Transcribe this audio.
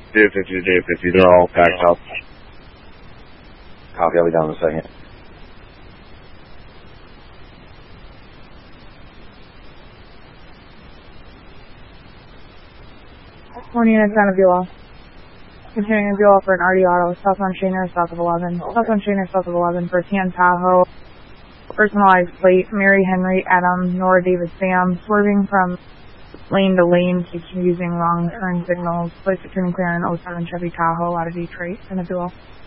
250, they're all packed up. Copy, I'll be down in a second. Morning, it's Annabella. Continuing Annabella for an RD Auto, south on Shaner, south of 11. South on Shaner, south of 11 for Tan Tahoe. Personalized plate, Mary Henry, Adam, Nora David Sam, swerving from lane to lane, keeps using wrong turn signals. Place it turn clear in 07 Chevy Tahoe out of Detroit. Annabella.